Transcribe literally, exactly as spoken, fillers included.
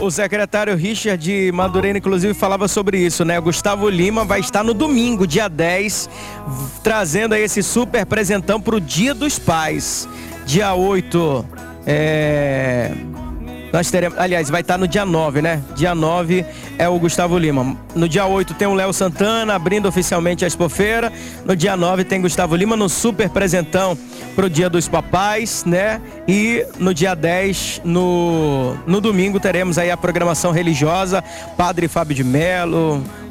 O secretário Richard Madureira, inclusive, falava sobre isso, né? O Gustavo Lima vai estar no domingo, dia dez, trazendo aí esse super presentão pro Dia dos Pais. Dia oito, é... nós teremos, aliás, vai estar no dia nove, né? Dia nove é o Gustavo Lima. No dia oito tem o Léo Santana abrindo oficialmente a Expofeira. No dia nove tem Gustavo Lima no super presentão pro Dia dos Papais, né? E no dia dez, no, no domingo, teremos aí a programação religiosa, Padre Fábio de Melo,